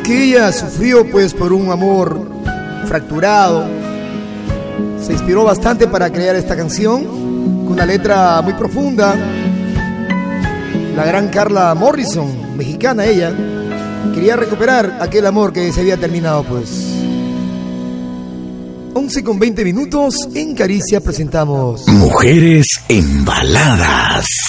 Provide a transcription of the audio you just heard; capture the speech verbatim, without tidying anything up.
que ella sufrió pues por un amor fracturado. Se inspiró bastante para crear esta canción, con una letra muy profunda. La gran Carla Morrison, mexicana ella, quería recuperar aquel amor que se había terminado pues. once con veinte minutos, en Caricia presentamos Mujeres Embaladas.